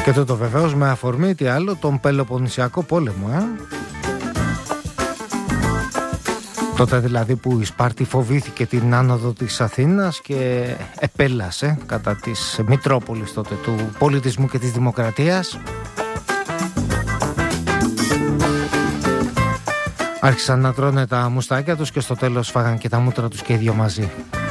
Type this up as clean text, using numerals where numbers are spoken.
Και τότε βεβαίως με αφορμή τι άλλο, τον Πελοποννησιακό πόλεμο. Τότε δηλαδή που η Σπάρτη φοβήθηκε την άνοδο της Αθήνας και επέλασε κατά της Μητρόπολης τότε του πολιτισμού και της δημοκρατίας. Άρχισαν να τρώνε τα μουστάκια τους και στο τέλος φάγαν και τα μούτρα τους και οι δυο μαζί.